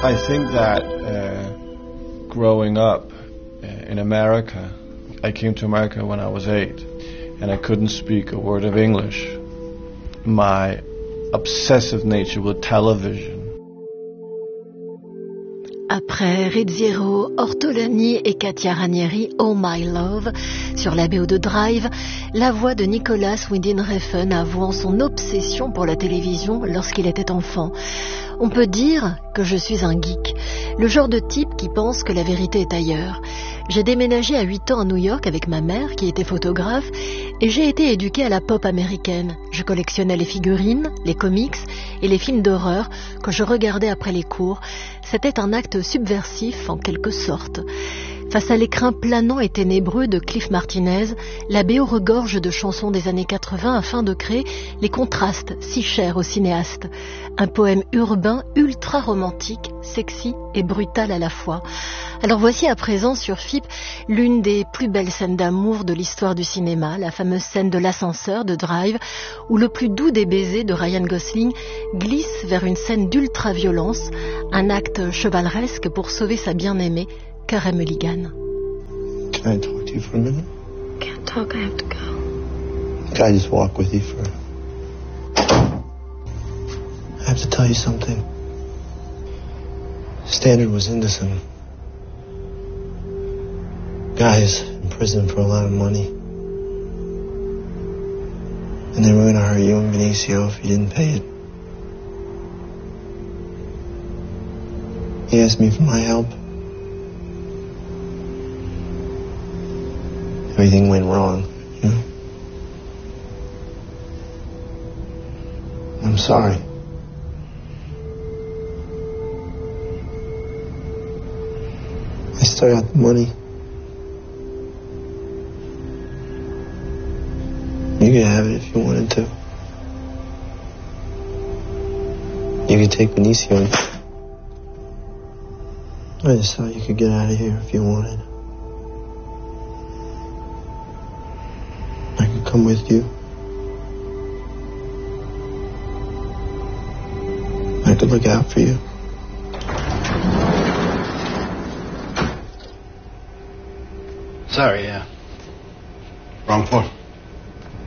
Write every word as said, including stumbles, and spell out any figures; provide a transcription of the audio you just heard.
I think that uh, growing up uh, in America, I came to America when I was eight, and I couldn't speak a word of English. My obsessive nature with television. Après Rizziero, Ortolani et Katia Ranieri, Oh My Love, sur la B O de Drive, la voix de Nicolas Winding Refn avouant son obsession pour la télévision lorsqu'il était enfant. On peut dire que je suis un geek, le genre de type qui pense que la vérité est ailleurs. J'ai déménagé à huit ans à New York avec ma mère qui était photographe et j'ai été éduquée à la pop américaine. Je collectionnais les figurines, les comics et les films d'horreur que je regardais après les cours. C'était un acte subversif en quelque sorte. Face à l'écrin planant et ténébreux de Cliff Martinez, la B O regorge de chansons des années quatre-vingts afin de créer les contrastes si chers aux cinéastes. Un poème urbain ultra romantique, sexy et brutal à la fois. Alors voici à présent sur F I P l'une des plus belles scènes d'amour de l'histoire du cinéma, la fameuse scène de l'ascenseur de Drive, où le plus doux des baisers de Ryan Gosling glisse vers une scène d'ultra-violence, un acte chevaleresque pour sauver sa bien-aimée, Carey Mulligan. Can I talk to you for a minute? Can't talk, I have to go. Can I just walk with you for... I have to tell you something. Standard was into some guys in prison for a lot of money. And they were going to hurt you and Benicio if you didn't pay it. He asked me for my help. Everything went wrong, you know? I'm sorry. I still got the money. You could have it if you wanted to. You could take Benicio. I just thought you could get out of here if you wanted. I could come with you. I could look out for you. Sorry, yeah. Wrong floor.